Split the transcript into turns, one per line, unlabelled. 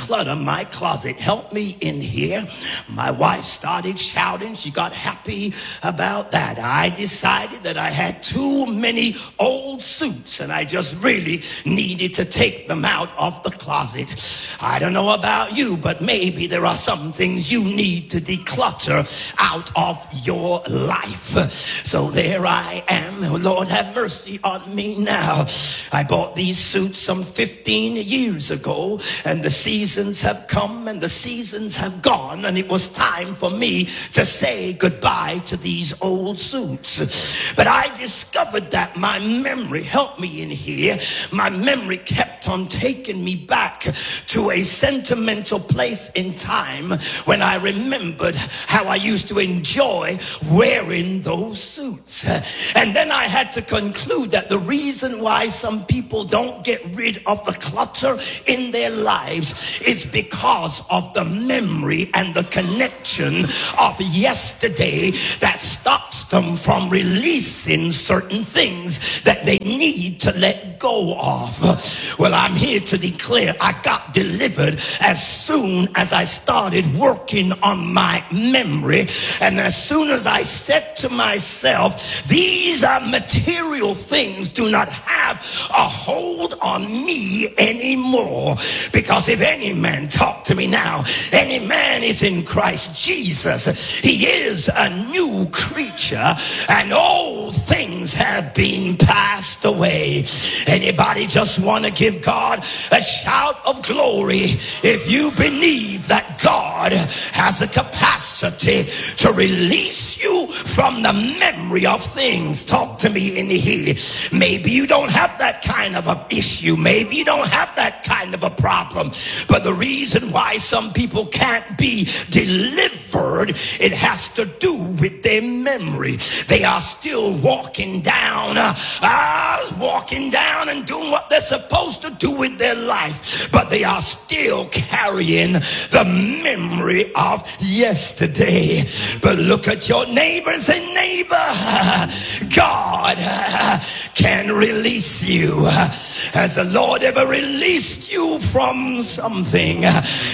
declutter my closet. Help me in here. My wife started shouting. She got happy about that. I decided that I had too many old suits and I just really needed to take them out of the closet. I don't know about you, but maybe there are some things you need to declutter out of your life. So there I am. Lord, have mercy on me now. I bought these suits some 15 years ago, and the seasons have come and the seasons have gone, and it was time for me to say goodbye to these old suits. But I discovered that my memory, help me in here, my memory kept on taking me back to a sentimental place in time when I remembered how I used to enjoy wearing those suits. And then I had to conclude that the reason why some people don't get rid of the clutter in their lives is because of the memory and the connection of yesterday that stops them from releasing certain things that they need to let go of. Well, I'm here to declare I got delivered as soon as I started working on my memory, and as soon as I said to myself, these are material things do not have a hold on me anymore, because if any man, talk to me now, any man is in Christ Jesus, he is a new creature, and old things have been passed away. Anybody just want to give God a shout of glory if you believe that God has a capacity to release you from the memory of things? Talk to me in here. Maybe you don't have that kind of an issue. Maybe you don't have that kind of a problem. But the reason why some people can't be delivered, it has to do with their memory. They are still walking down and doing what they're supposed to do with their life, but they are still carrying the memory of yesterday. But look at your neighbor and say, neighbor, God can release you. Has the Lord ever released you from something?